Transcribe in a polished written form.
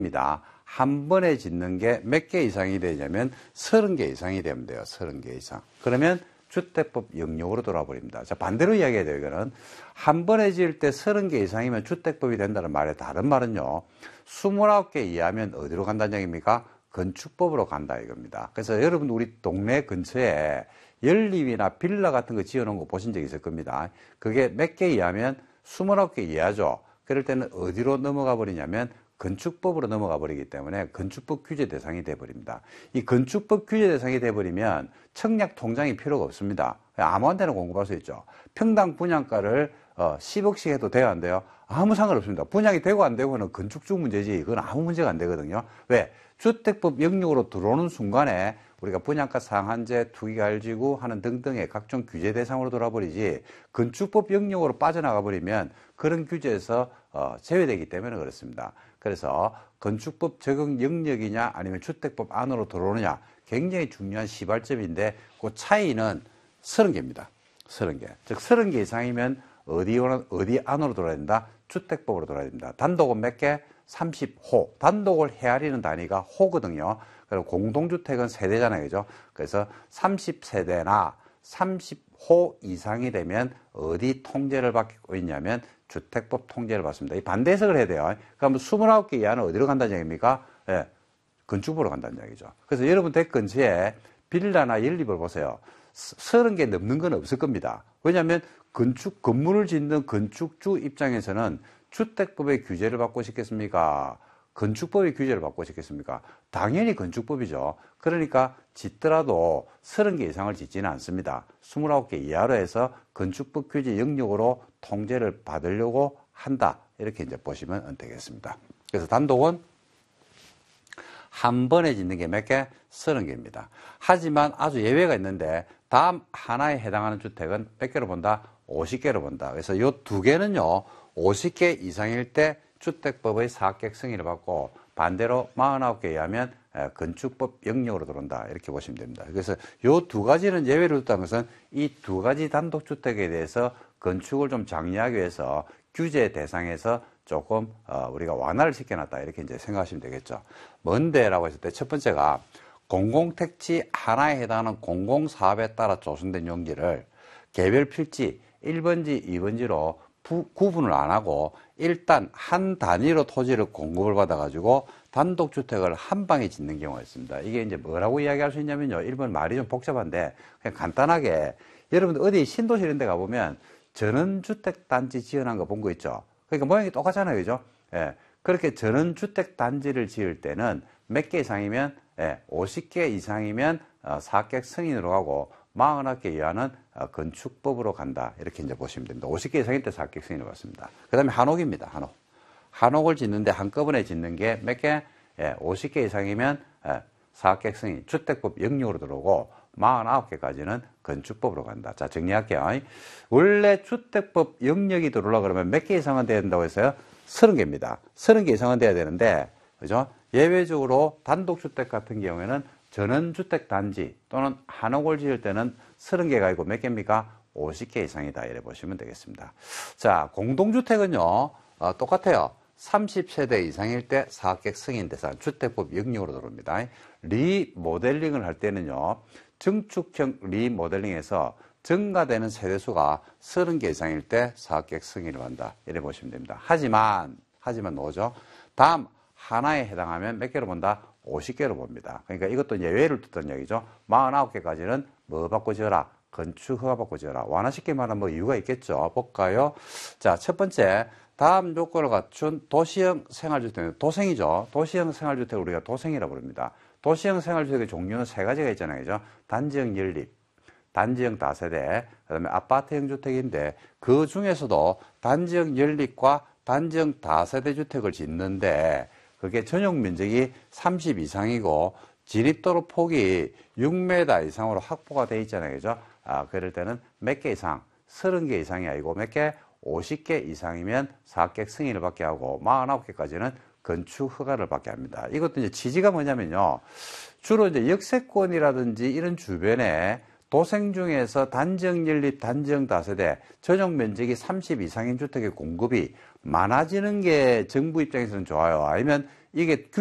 입니다. 한 번에 짓는 게 몇 개 이상이 되냐면 30개 이상이 되면 돼요. 30개 이상. 그러면 주택법 영역으로 돌아버립니다. 자, 반대로 이야기해야 돼요. 이거는 한 번에 지을 때 30개 이상이면 주택법이 된다는 말에 다른 말은요. 29개 이하면 어디로 간다는 얘기입니까? 건축법으로 간다 이겁니다. 그래서 여러분 우리 동네 근처에 연립이나 빌라 같은 거 지어놓은 거 보신 적 있을 겁니다. 그게 몇 개 이하면 29개 이하죠. 그럴 때는 어디로 넘어가 버리냐면 건축법으로 넘어가 버리기 때문에 건축법 규제 대상이 돼버립니다. 이 건축법 규제 대상이 돼버리면 청약 통장이 필요가 없습니다. 아무한테나 공급할 수 있죠. 평당 분양가를 10억씩 해도 돼요, 안 돼요? 아무 상관없습니다. 분양이 되고 안 되고는 건축주 문제지 그건 아무 문제가 안 되거든요. 왜? 주택법 영역으로 들어오는 순간에 우리가 분양가 상한제, 투기가일지구 하는 등등의 각종 규제 대상으로 돌아버리지 건축법 영역으로 빠져나가 버리면 그런 규제에서 제외되기 때문에 그렇습니다. 그래서 건축법 적용 영역이냐 아니면 주택법 안으로 들어오느냐 굉장히 중요한 시발점인데 그 차이는 30개입니다. 30개. 즉 30개 이상이면 어디 안으로 들어야 된다? 주택법으로 들어야 됩니다. 단독은 몇 개? 30호. 단독을 헤아리는 단위가 호거든요. 그리고 공동주택은 세대잖아요. 그죠? 그래서 30세대나 30호 이상이 되면 어디 통제를 받고 있냐면 주택법 통제를 받습니다. 이 반대 해석을 해야 돼요. 그럼 29개 이하는 어디로 간다는 얘기입니까? 예, 건축법으로 간다는 얘기죠. 그래서 여러분 댁 근처에 빌라나 연립을 보세요. 30개 넘는 건 없을 겁니다. 왜냐하면 건물을 짓는 건축주 입장에서는 주택법의 규제를 받고 싶겠습니까? 건축법의 규제를 받고 싶겠습니까? 당연히 건축법이죠. 그러니까 짓더라도 30개 이상을 짓지는 않습니다. 29개 이하로 해서 건축법 규제 영역으로 통제를 받으려고 한다. 이렇게 이제 보시면 되겠습니다. 그래서 단독은 한 번에 짓는 게 몇 개? 30개입니다. 하지만 아주 예외가 있는데 다음 하나에 해당하는 주택은 몇 개로 본다? 50개로 본다. 그래서 이 두 개는요. 50개 이상일 때 주택법의 사학객 승인을 받고 반대로 49개에 의하면 건축법 영역으로 들어온다. 이렇게 보시면 됩니다. 그래서 이 두 가지는 예외를 뒀다는 것은 이 두 가지 단독주택에 대해서 건축을 좀 장려하기 위해서 규제 대상에서 조금 우리가 완화를 시켜놨다. 이렇게 이제 생각하시면 되겠죠. 뭔데라고 했을 때 첫 번째가 공공택지 하나에 해당하는 공공사업에 따라 조성된 용지를 개별 필지 1번지, 2번지로 구분을 안 하고 일단 한 단위로 토지를 공급을 받아가지고 단독주택을 한 방에 짓는 경우가 있습니다. 이게 이제 뭐라고 이야기할 수 있냐면요. 1번 말이 좀 복잡한데 그냥 간단하게 여러분들 어디 신도시 이런 데 가보면 전원주택단지 지어놓은 거 본 거 있죠. 그러니까 모양이 똑같잖아요. 그죠? 예. 그렇게 전원주택단지를 지을 때는 몇 개 이상이면 50개 이상이면 사학객 승인으로 가고 49개 이하는 건축법으로 간다. 이렇게 이제 보시면 됩니다. 50개 이상일 때 사학객 승인을 받습니다. 그 다음에 한옥입니다. 한옥. 한옥을 짓는데 한꺼번에 짓는 게 몇 개? 50개 이상이면 사학객 승인, 주택법 영역으로 들어오고 49개까지는 건축법으로 간다. 자, 정리할게요. 원래 주택법 영역이 들어오려고 그러면 몇 개 이상은 돼야 된다고 했어요? 30개입니다. 30개 이상은 돼야 되는데, 그죠? 예외적으로 단독주택 같은 경우에는 전원주택 단지 또는 한옥을 지을 때는 30개가 아니고 몇 개입니까? 50개 이상이다. 이래 보시면 되겠습니다. 자, 공동주택은요, 똑같아요. 30세대 이상일 때 사학객 승인 대상 주택법 영역으로 들어옵니다. 리모델링을 할 때는요, 증축형 리모델링에서 증가되는 세대수가 30개 이상일 때 사학객 승인을 한다. 이래 보시면 됩니다. 하지만 뭐죠? 다음 하나에 해당하면 몇 개로 본다? 50개로 봅니다. 그러니까 이것도 예외를 두던 얘기죠. 49개까지는 뭐 받고 지어라? 건축 허가 받고 지어라. 완화시킬 만한 뭐 이유가 있겠죠. 볼까요? 자, 첫 번째. 다음 요건을 갖춘 도시형 생활주택, 도생이죠. 도시형 생활주택을 우리가 도생이라고 부릅니다. 도시형 생활주택의 종류는 세 가지가 있잖아요. 그죠? 단지형 연립, 단지형 다세대, 그 다음에 아파트형 주택인데 그 중에서도 단지형 연립과 단지형 다세대 주택을 짓는데 그게 전용 면적이 30 이상이고 진입도로 폭이 6m 이상으로 확보가 되어 있잖아요. 그죠? 그럴 때는 몇 개 이상, 30개 이상이 아니고 몇 개? 50개 이상이면 사학객 승인을 받게 하고 49개까지는 건축 허가를 받게 합니다. 이것도 이제 취지가 뭐냐면요. 주로 이제 역세권이라든지 이런 주변에 도생 중에서 단지형 연립, 단지형 다세대, 전용 면적이 30 이상인 주택의 공급이 많아지는 게 정부 입장에서는 좋아요. 아니면 이게